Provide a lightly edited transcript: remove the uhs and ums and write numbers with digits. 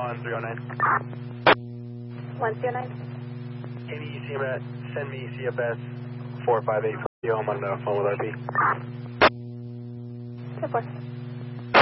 1309. 109. Any ECMS, send me CFS 458 from you. I'm on the phone with RP. 2-4.